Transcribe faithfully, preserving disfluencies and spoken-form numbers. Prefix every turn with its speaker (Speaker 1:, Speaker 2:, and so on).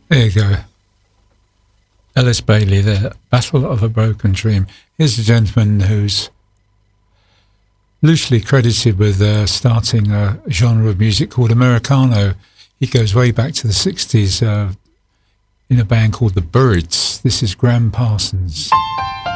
Speaker 1: There you go. Ellis Bailey, The Battle of a Broken Dream. Here's a gentleman who's loosely credited with uh, starting a genre of music called Americano. He goes way back to the sixties uh, in a band called The Byrds. This is Graham Parsons.